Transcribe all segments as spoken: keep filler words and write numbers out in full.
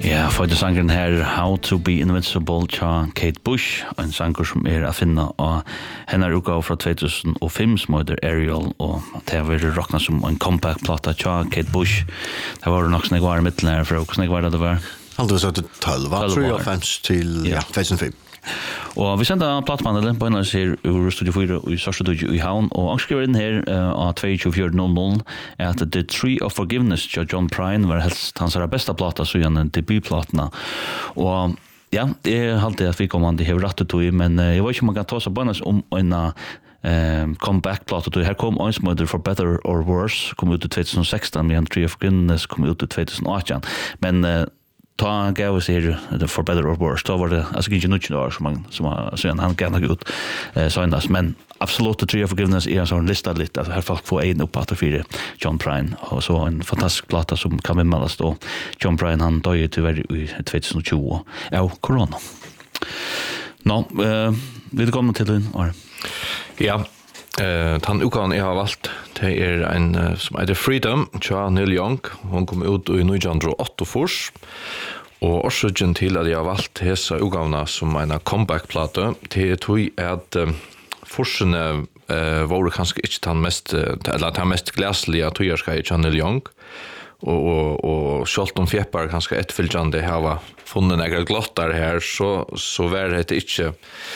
Ja, för det sangen här How to be Invincible cha Kate Bush, en sanger som är att finna och hennes utgåva från tjugohundrafem som heter Ariel och det var rockna som en compact platta cha Kate Bush. Det var nog snägg var i mitten här för också snägg var det var. Alltså så att tolv, tre och fem till ja, tjugohundrafem. Og vi sender plattmannen på en av ser ur Studio fyra i Sørstudio i Havn, og angskriver den her av tjuefire null null er at The Tree of Forgiveness til John Prine var helst hans bästa plata, så gjennom debutplatene. Og ja, jeg har alltid at vi kommer an til å rette til, men jeg vet ikke om man kan ta seg bønnes om en um, comeback-plata til. Her kom en som heter For Better or Worse, kom ut i tjugo sexton, men Tree of Forgiveness kom ut i tjugo arton. Men uh, ta gav oss her For Better or Worse, da var det altså ikke nødvendig år som han, som han, han gärna gått eh, sånn, men absolutt The Tree of Forgiveness er en sånn lista litt, at her folk får en opp at fire John Prine, og så en fantastisk plata som kan vimmelas då. John Prine han døde tyvärr i tjugo tjugo av corona. Nå, eh, vil du komme til den, Are? Ja, Uh, han utgaven jeg har valgt, det er en uh, som heter Freedom, tja Neil Young. Hun kom ut i nitton åtta fors. Og årsøkken til at jeg har valgt hese utgavene som en comeback-plate, det er tog at uh, forsene uh, var kanskje ikke den mest, uh, eller den mest glæslige togjerskei tja Neil Young. Og, og, og selv om Fjeppar kanskje etterfyllende har funnet noen glottar her, så, så var det ikke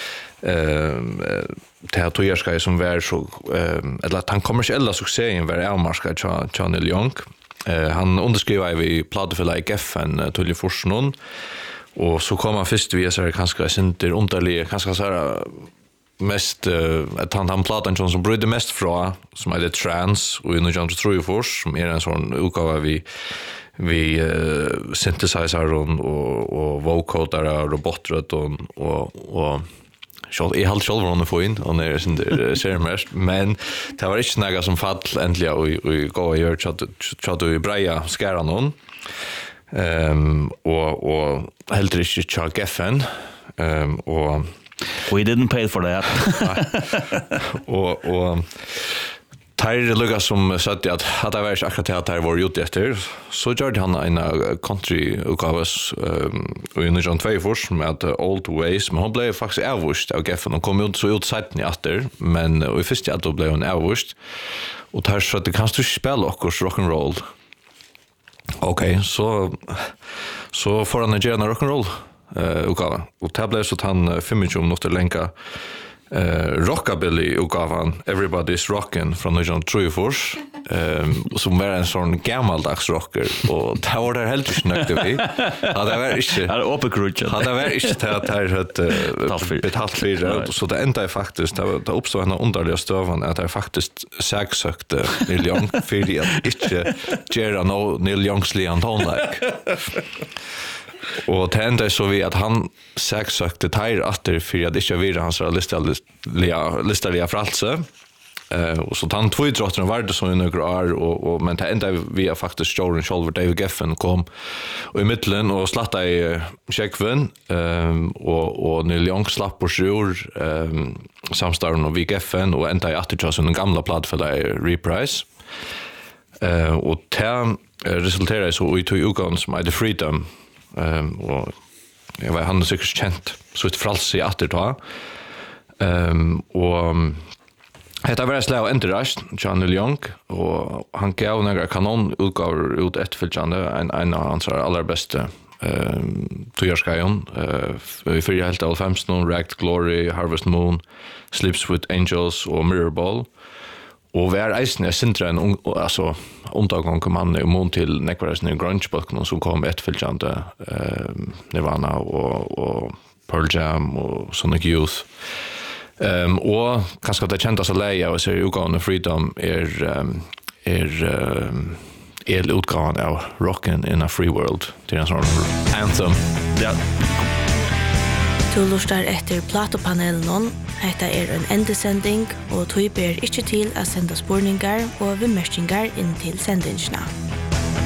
ehm det att jag ska som vär så eller att han kommersiella succén var avmarskad Cha Neil Young. Eh han underskriver vi platteförlag F N till forskning och så kommer först vi så kanske synter underlig kanske så här mest att han han plattan som brydde mest från som är det trans och nu John True Force som är en sån utgåva vi vi uh, synthesizer och och, och vocoder robotröt och och och så jag halt själv runt för in och när det är ser mest men det var inte några som fall äntligen och och gå gör chat chat och braja skära någon ehm och och helt riktigt Chuck Geffen ehm och we didn't pay for that och och Tyre lukka som satt at at det var ikke akkurat at det var gjort etter, så gjør han en country-utgaves um, i nitton två fors med Old Ways, men han ble faktisk avvurst av Geffen, og kom ut så ut seiten i atter, men i første at ble han avvurst, og tar så at det kan du ikke spille okkurs rock'n'roll. Ok, så så får han gjøre en rock'n'roll-utgave, og det ble så at han tjugofem minutter lenka Uh, rockabilly utgavan Everybody's Rockin' från nitton trefors um, som var en sån gammaldags rocker och det var det helt inte nöjt vi ja, det var inte det var uppekrutchen ja, det var inte det att det hade betalt för så det enda är faktiskt det, det uppstod en underliga stövan att det faktiskt sägsökte Neil Young för att inte göra no Neil Youngs Leon Tonlike och det enda är så vi att han sägsökte Tyre efter för att inte vira hans listaliga listaliga fralse eh och så tant två drottning var det så i några år och, och men det enda vi har faktiskt Jordan Shoulder David Geffen kom och i mitten och slatta i checkven ehm och och Neil Young slapp på sjur ehm samstarten och vi Geffen och enda i åttio som den gamla plattförlag Reprise eh och det resulterar så i två utgåvan som är The Freedom. Um, og jeg var han er sikkert kjent så et frals i atterta um, og hetta var slag enterast John Neil Young og han gav några kanon utgaver ut etterfølgende en, en av hans aller beste um, togjørskajon uh, i fyrir helt av femton Ragged Glory, Harvest Moon, Sleeps with Angels og Mirrorball. Och vi är eisne sintren alltså undagång kom han i mån till nekvaresen i grunge-böcken som kom ettfylltjande eh, Nirvana och, och Pearl Jam och Sonic Youth. Um, och kanske att det kända så läge av sig utgående Freedom är, um, är um, elutgåvan av Rockin' in a Free World till en sån anthem. Ja. Du lustar etter platopanelen. Hetta er en endesending, og tog ber ikke til å sende spurningar og bemerkningar inn til sendingene.